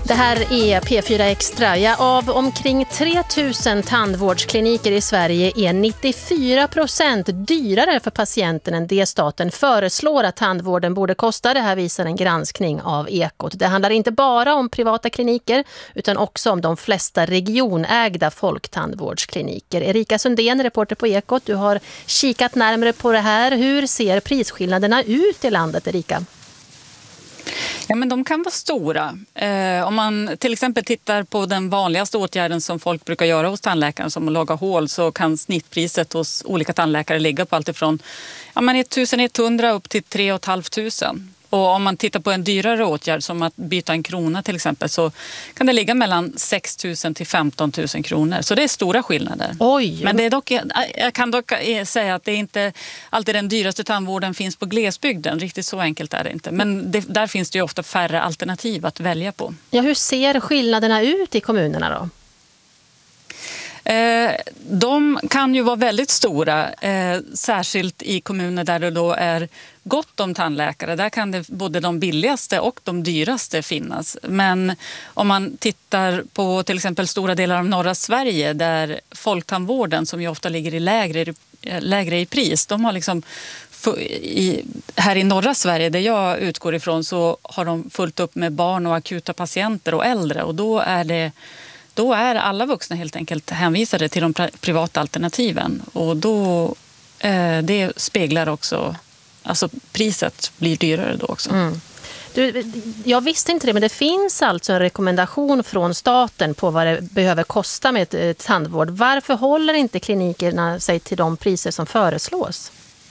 Det här är P4 Extra. Ja, av omkring 3 000 tandvårdskliniker i Sverige är 94% dyrare för patienten än det staten föreslår att tandvården borde kosta. Det här visar en granskning av Ekot. Det handlar inte bara om privata kliniker utan också om de flesta regionägda folktandvårdskliniker. Erika Sundén, reporter på Ekot, du har kikat närmare på det här. Hur ser prisskillnaderna ut i landet, Erika? Ja, men de kan vara stora. Om man till exempel tittar på den vanligaste åtgärden som folk brukar göra hos tandläkaren, som att laga hål, så kan snittpriset hos olika tandläkare ligga på allt ifrån 1100 upp till 3 500. Och om man tittar på en dyrare åtgärd som att byta en krona till exempel, så kan det ligga mellan 6 000 till 15 000 kronor. Så det är stora skillnader. Oj. Men det är dock, jag kan dock säga att det är inte alltid den dyraste tandvården finns på glesbygden. Riktigt så enkelt är det inte. Men där finns det ju ofta färre alternativ att välja på. Ja, hur ser skillnaderna ut i kommunerna då? De kan ju vara väldigt stora, särskilt i kommuner där det då är gott om tandläkare. Där kan det både de billigaste och de dyraste finnas. Men om man tittar på till exempel stora delar av norra Sverige, där folktandvården, som ju ofta ligger i lägre i pris, de har liksom här i norra Sverige, där jag utgår ifrån, så har de fullt upp med barn och akuta patienter och äldre, och då är alla vuxna helt enkelt hänvisade till de privata alternativen. Och då, det speglar också, alltså priset blir dyrare då också. Mm. Jag visste inte det, men det finns alltså en rekommendation från staten på vad det behöver kosta med tandvård. Varför håller inte klinikerna sig till de priser som föreslås?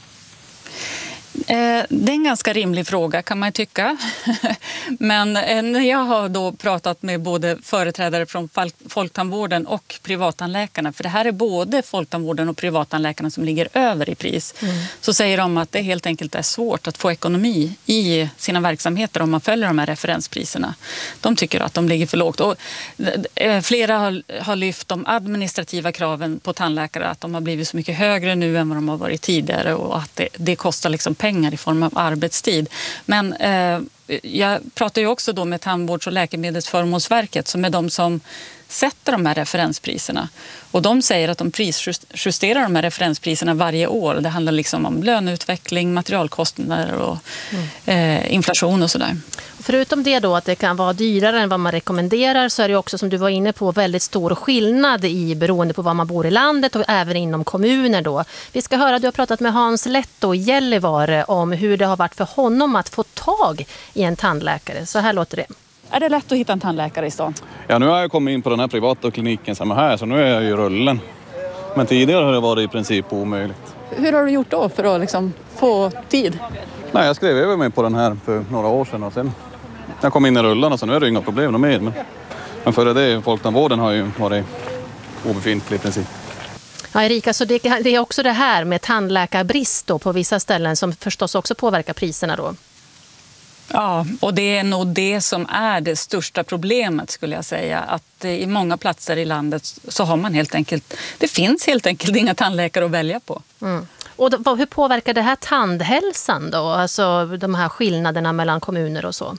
Det är en ganska rimlig fråga, kan man tycka. Men när jag har då pratat med både företrädare från folktandvården och privattandläkarna, för det här är både folktandvården och privattandläkarna som ligger över i pris, så säger de att det helt enkelt är svårt att få ekonomi i sina verksamheter om man följer de här referenspriserna. De tycker att de ligger för lågt. Och flera har lyft de administrativa kraven på tandläkare, att de har blivit så mycket högre nu än vad de har varit tidigare, och att det kostar liksom pengar i form av arbetstid. Men jag pratar ju också då med Tandvårds- och läkemedelsförmånsverket, som är de som sätter de här referenspriserna. Och de säger att de prisjusterar de här referenspriserna varje år. Det handlar liksom om löneutveckling, materialkostnader och inflation och sådär. Förutom det då, att det kan vara dyrare än vad man rekommenderar, så är det också, som du var inne på, väldigt stor skillnad beroende på var man bor i landet och även inom kommuner då. Vi ska höra, du har pratat med Hans Letto i Gällivare om hur det har varit för honom att få tag i en tandläkare. Så här låter det. Är det lätt att hitta en tandläkare i stan? Ja, nu har jag kommit in på den här privata kliniken som är här, så nu är jag ju rullen. Men tidigare har det varit i princip omöjligt. Hur har du gjort då för att liksom få tid? Nej, jag skrev över mig på den här för några år sedan, och sen jag kom in i rullarna, så nu är det inga problem med. Men före det, folktandvården har ju varit obefintlig i princip. Ja, Erika, så det är också det här med tandläkarbrist då på vissa ställen som förstås också påverkar priserna då? Ja, och det är nog det som är det största problemet, skulle jag säga. Att i många platser i landet så har man det finns helt enkelt inga tandläkare att välja på. Mm. Och hur påverkar det här tandhälsan då? Alltså de här skillnaderna mellan kommuner och så?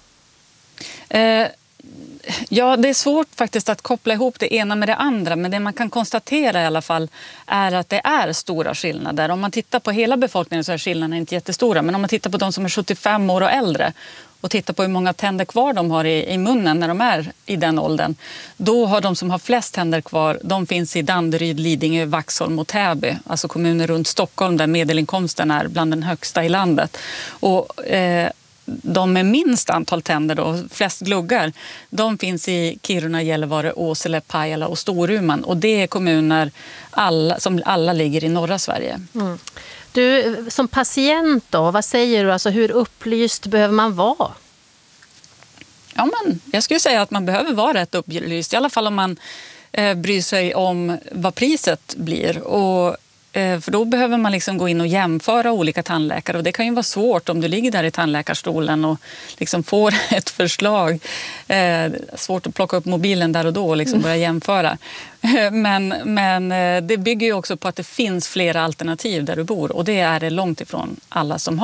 Ja, det är svårt faktiskt att koppla ihop det ena med det andra, men det man kan konstatera i alla fall är att det är stora skillnader. Om man tittar på hela befolkningen så är skillnaderna inte jättestora, men om man tittar på de som är 75 år och äldre och tittar på hur många tänder kvar de har i munnen när de är i den åldern, då har de som har flest tänder kvar, de finns i Danderyd, Lidingö, Vaxholm och Täby, alltså kommuner runt Stockholm där medelinkomsten är bland den högsta i landet. Och de med minst antal tänder då, flest gluggar, de finns i Kiruna, Gällivare, Åsele, Pajala och Storuman, och det är kommuner som alla ligger i norra Sverige. Mm. Du, som patient då, vad säger du? Alltså, hur upplyst behöver man vara? Ja, men jag skulle säga att man behöver vara rätt upplyst, i alla fall om man bryr sig om vad priset blir. Och för då behöver man liksom gå in och jämföra olika tandläkare, och det kan ju vara svårt om du ligger där i tandläkarstolen och liksom får ett förslag. Svårt att plocka upp mobilen där och då och liksom börja jämföra. Men det bygger ju också på att det finns flera alternativ där du bor, och det är det långt ifrån alla som har.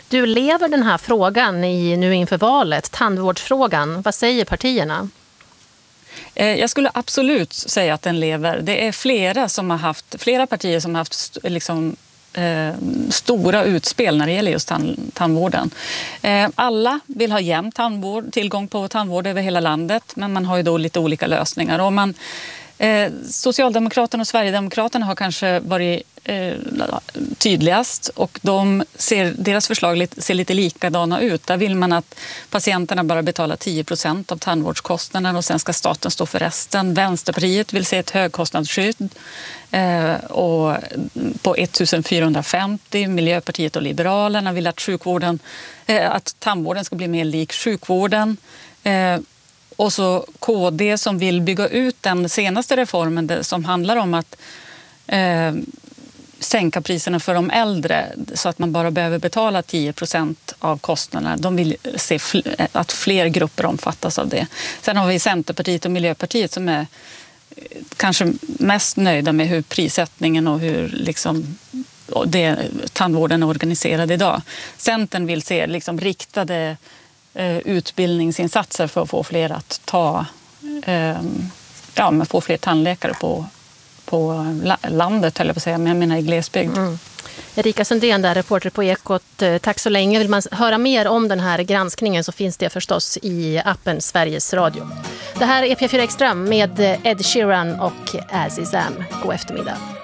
Du lever den här frågan nu inför valet, tandvårdsfrågan. Vad säger partierna? Jag skulle absolut säga att den lever. Det är flera partier som har haft stora utspel när det gäller just tandvården. Alla vill ha jämn tillgång på tandvård över hela landet, men man har ju då lite olika lösningar. Och Socialdemokraterna och Sverigedemokraterna har kanske varit tydligast, och deras förslag ser lite likadana ut. Där vill man att patienterna bara betalar 10% av tandvårdskostnaden och sen ska staten stå för resten. Vänsterpartiet vill se ett högkostnadsskydd och på 1450. Miljöpartiet och Liberalerna vill att tandvården ska bli mer lik sjukvården. Och så KD som vill bygga ut den senaste reformen som handlar om att sänka priserna för de äldre så att man bara behöver betala 10% av kostnaderna. De vill se att fler grupper omfattas av det. Sen har vi Centerpartiet och Miljöpartiet som är kanske mest nöjda med hur prissättningen och hur tandvården är organiserad idag. Centern vill se riktade utbildningsinsatser för att få fler att få fler tandläkare på landet, eller på säga, men jag menar i glesbygd. Erika Sundén där, reporter på Ekot. Tack så länge. Vill man höra mer om den här granskningen så finns det förstås i appen Sveriges Radio. Det här är P4 Extra med Ed Sheeran och Azizam. God eftermiddag.